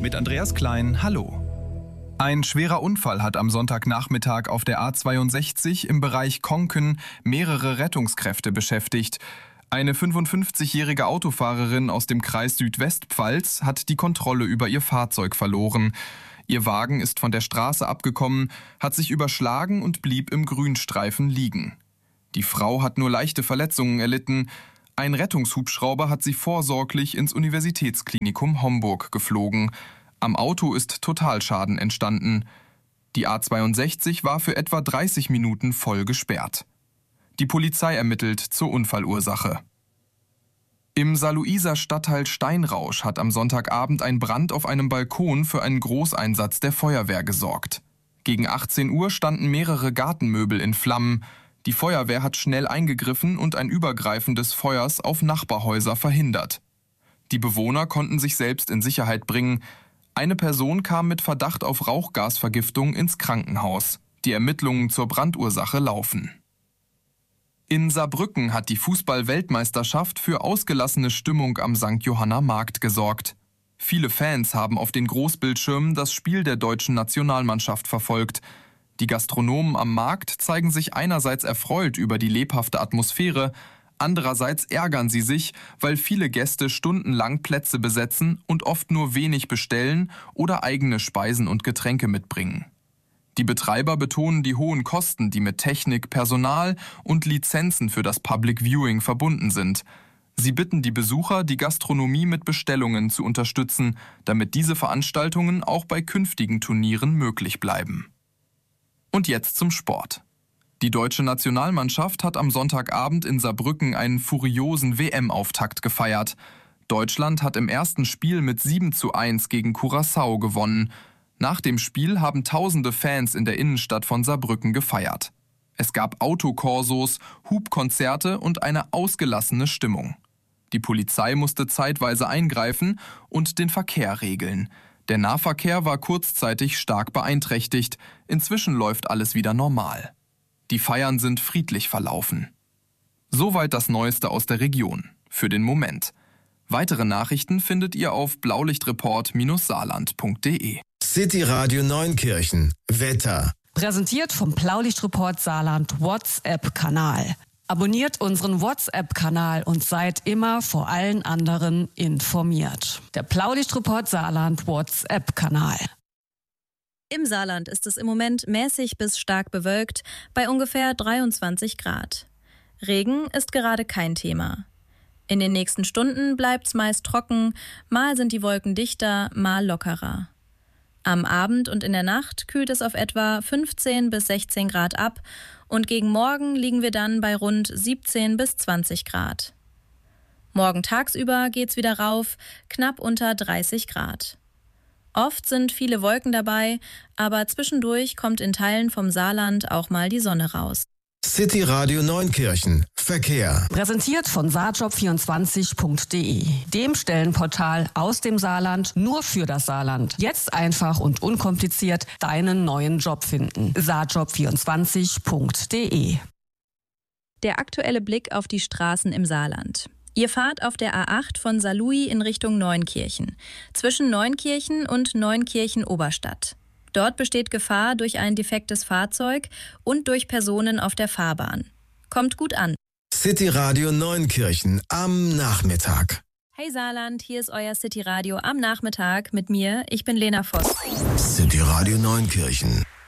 mit Andreas Klein. Hallo. Ein schwerer Unfall hat am Sonntagnachmittag auf der A62 im Bereich Konken mehrere Rettungskräfte beschäftigt. Eine 55-jährige Autofahrerin aus dem Kreis Südwestpfalz hat die Kontrolle über ihr Fahrzeug verloren. Ihr Wagen ist von der Straße abgekommen, hat sich überschlagen und blieb im Grünstreifen liegen. Die Frau hat nur leichte Verletzungen erlitten. Ein Rettungshubschrauber hat sie vorsorglich ins Universitätsklinikum Homburg geflogen. Am Auto ist Totalschaden entstanden. Die A62 war für etwa 30 Minuten voll gesperrt. Die Polizei ermittelt zur Unfallursache. Im Saarlouiser Stadtteil Steinrausch hat am Sonntagabend ein Brand auf einem Balkon für einen Großeinsatz der Feuerwehr gesorgt. Gegen 18 Uhr standen mehrere Gartenmöbel in Flammen. Die Feuerwehr hat schnell eingegriffen und ein Übergreifen des Feuers auf Nachbarhäuser verhindert. Die Bewohner konnten sich selbst in Sicherheit bringen. Eine Person kam mit Verdacht auf Rauchgasvergiftung ins Krankenhaus. Die Ermittlungen zur Brandursache laufen. In Saarbrücken hat die Fußball-Weltmeisterschaft für ausgelassene Stimmung am St. Johanna Markt gesorgt. Viele Fans haben auf den Großbildschirmen das Spiel der deutschen Nationalmannschaft verfolgt. Die Gastronomen am Markt zeigen sich einerseits erfreut über die lebhafte Atmosphäre, andererseits ärgern sie sich, weil viele Gäste stundenlang Plätze besetzen und oft nur wenig bestellen oder eigene Speisen und Getränke mitbringen. Die Betreiber betonen die hohen Kosten, die mit Technik, Personal und Lizenzen für das Public Viewing verbunden sind. Sie bitten die Besucher, die Gastronomie mit Bestellungen zu unterstützen, damit diese Veranstaltungen auch bei künftigen Turnieren möglich bleiben. Und jetzt zum Sport. Die deutsche Nationalmannschaft hat am Sonntagabend in Saarbrücken einen furiosen WM-Auftakt gefeiert. Deutschland hat im ersten Spiel mit 7:1 gegen Curaçao gewonnen. Nach dem Spiel haben tausende Fans in der Innenstadt von Saarbrücken gefeiert. Es gab Autokorsos, Hubkonzerte und eine ausgelassene Stimmung. Die Polizei musste zeitweise eingreifen und den Verkehr regeln. Der Nahverkehr war kurzzeitig stark beeinträchtigt. Inzwischen läuft alles wieder normal. Die Feiern sind friedlich verlaufen. Soweit das Neueste aus der Region. Für den Moment. Weitere Nachrichten findet ihr auf blaulichtreport-saarland.de. City Radio Neunkirchen. Wetter. Präsentiert vom Blaulichtreport Saarland WhatsApp-Kanal. Abonniert unseren WhatsApp-Kanal und seid immer vor allen anderen informiert. Der Blaulichtreport Saarland WhatsApp-Kanal. Im Saarland ist es im Moment mäßig bis stark bewölkt bei ungefähr 23 Grad. Regen ist gerade kein Thema. In den nächsten Stunden bleibt's meist trocken, mal sind die Wolken dichter, mal lockerer. Am Abend und in der Nacht kühlt es auf etwa 15 bis 16 Grad ab und gegen Morgen liegen wir dann bei rund 17 bis 20 Grad. Morgen tagsüber geht's wieder rauf, knapp unter 30 Grad. Oft sind viele Wolken dabei, aber zwischendurch kommt in Teilen vom Saarland auch mal die Sonne raus. City Radio Neunkirchen. Verkehr. Präsentiert von saarjob24.de, dem Stellenportal aus dem Saarland nur für das Saarland. Jetzt einfach und unkompliziert deinen neuen Job finden. saarjob24.de. Der aktuelle Blick auf die Straßen im Saarland. Ihr fahrt auf der A8 von Saarlouis in Richtung Neunkirchen, zwischen Neunkirchen und Neunkirchen-Oberstadt. Dort besteht Gefahr durch ein defektes Fahrzeug und durch Personen auf der Fahrbahn. Kommt gut an. City Radio Neunkirchen am Nachmittag. Hey Saarland, hier ist euer City Radio am Nachmittag mit mir. Ich bin Lena Voss. City Radio Neunkirchen.